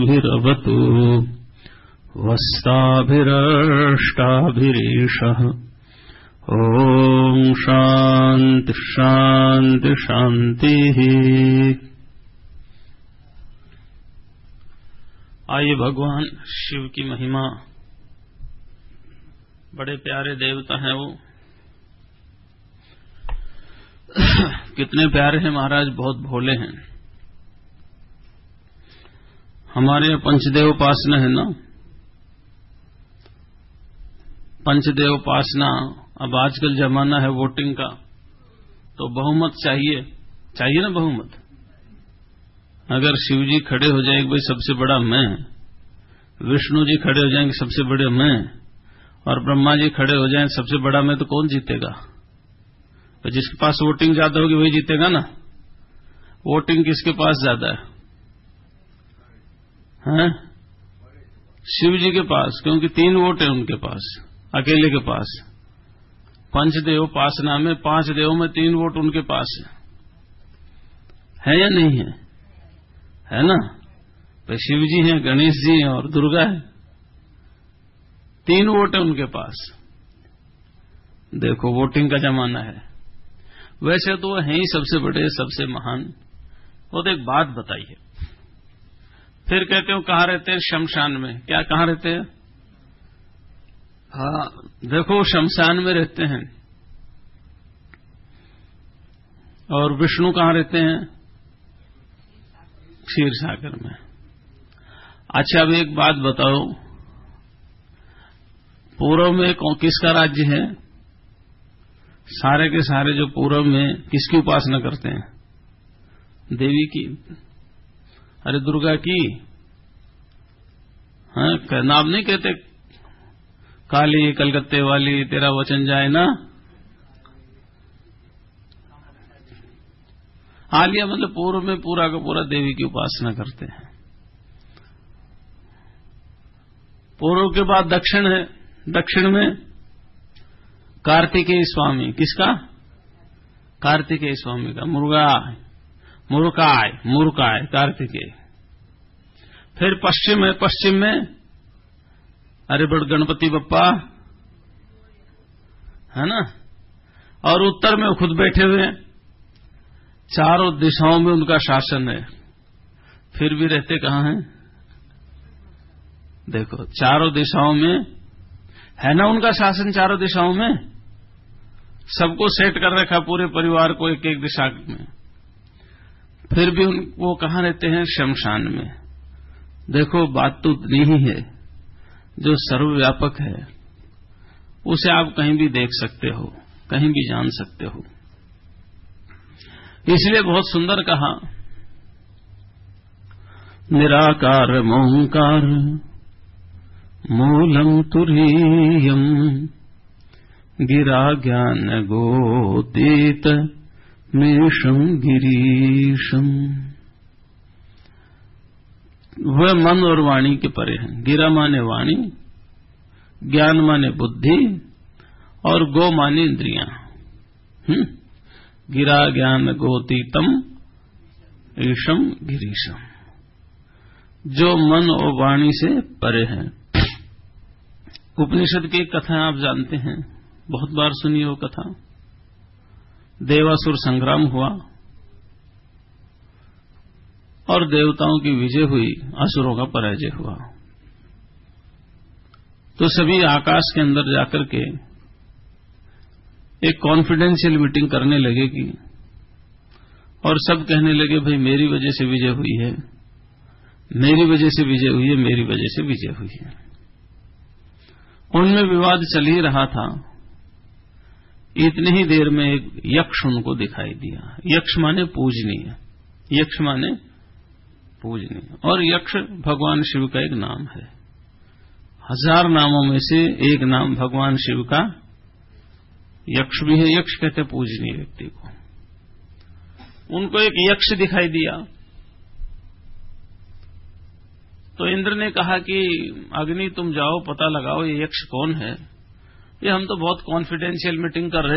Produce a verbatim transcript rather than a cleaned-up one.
भिरवतु वस्ताभिरष्टाभिरीशः। ओम शांति शांति शांति। आइए भगवान शिव की महिमा, बड़े प्यारे देवता हैं वो। कितने प्यारे हैं महाराज, बहुत भोले हैं। हमारे यहाँ पंचदेव उपासना है ना, पंचदेव उपासना। अब आजकल जमाना है वोटिंग का, तो बहुमत चाहिए, चाहिए ना बहुमत। अगर शिव जी खड़े हो जाएंगे भाई सबसे बड़ा मैं, विष्णु जी खड़े हो जाएंगे सबसे बड़े मैं, और ब्रह्मा जी खड़े हो जाएं सबसे बड़ा मैं, तो कौन जीतेगा? तो जिसके पास वोटिंग ज्यादा होगी वही जीतेगा ना। वोटिंग किसके पास ज्यादा है? हैं? शिव जी के पास, क्योंकि तीन वोट है उनके पास, अकेले के पास। पंचदेव उपासना में पांच देवों में तीन वोट उनके पास है, है या नहीं है? है ना। तो शिव जी हैं, गणेश जी हैं और दुर्गा है, तीन वोट है उनके पास। देखो वोटिंग का जमाना है। वैसे तो वो हैं ही सबसे बड़े, सबसे महान। वो तो एक बात बताइए। फिर कहते हो कहां रहते हैं? शमशान में। क्या कहां रहते हैं? हाँ, देखो शमशान में रहते हैं। और विष्णु कहां रहते हैं? क्षीर सागर में। अच्छा, अब एक बात बताओ, पूर्व में किसका राज्य है? सारे के सारे जो पूर्व में किसकी उपासना करते हैं? देवी की। अरे दुर्गा की। हाँ, नाम नहीं कहते काली कलकत्ते वाली तेरा वचन जाए ना। आलिया मतलब पूर्व में पूरा का पूरा देवी की उपासना करते हैं। पूर्व के बाद दक्षिण है, दक्षिण में कार्तिकेय स्वामी। किसका? कार्तिकेय स्वामी का। मुर्गा मुर्काय मुर्काय कार्तिकेय। फिर पश्चिम है, पश्चिम में अरे बड़ गणपति बप्पा है ना। और उत्तर में खुद बैठे हुए हैं। चारों दिशाओं में उनका शासन है, फिर भी रहते कहां हैं? देखो चारों दिशाओं में है ना उनका शासन, चारों दिशाओं में सबको सेट कर रखा, पूरे परिवार को एक एक दिशा में। फिर भी उन, वो कहां रहते हैं? शमशान में। देखो बात तो उतनी ही है, जो सर्वव्यापक है उसे आप कहीं भी देख सकते हो, कहीं भी जान सकते हो। इसलिए बहुत सुंदर कहा, निराकार मोंकार मूलम तुरीयम गिरा ज्ञान गोतीत मेषम गिरीशम। वह मन और वाणी के परे हैं। गिरा माने वाणी, ज्ञान माने बुद्धि, और गो माने इंद्रियां। हम्म गिरा ज्ञान गोतीतम ईशम गिरीशम, जो मन और वाणी से परे हैं। उपनिषद की कथा आप जानते हैं, बहुत बार सुनी वो कथा। देवासुर संग्राम हुआ और देवताओं की विजय हुई, असुरों का पराजय हुआ। तो सभी आकाश के अंदर जाकर के एक कॉन्फिडेंशियल मीटिंग करने लगे कि, और सब कहने लगे भाई मेरी वजह से विजय हुई है, मेरी वजह से विजय हुई है, मेरी वजह से विजय हुई है। उनमें विवाद चल ही रहा था। इतनी ही देर में एक यक्ष उनको दिखाई दिया। यक्ष माने पूजनीय, यक्ष माने पूजनीय। और यक्ष भगवान शिव का एक नाम है। हजार नामों में से एक नाम भगवान शिव का यक्ष भी है। यक्ष कहते पूजनीय व्यक्ति को। उनको एक यक्ष दिखाई दिया, तो इंद्र ने कहा कि अग्नि तुम जाओ पता लगाओ ये यक्ष कौन है। ये हम तो बहुत कॉन्फिडेंशियल मीटिंग कर रहे